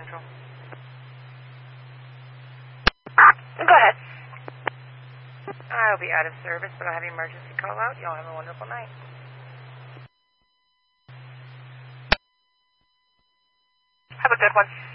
Central. Go ahead. I'll be out of service, but I'll have an emergency call out. Y'all have a wonderful night. Have a good one.